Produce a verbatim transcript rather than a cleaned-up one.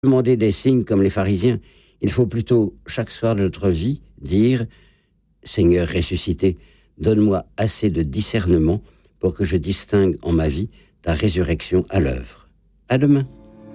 demander des signes comme les pharisiens. Il faut plutôt, chaque soir de notre vie, dire « Seigneur ressuscité, donne-moi assez de discernement pour que je distingue en ma vie ta résurrection à l'œuvre. » À demain.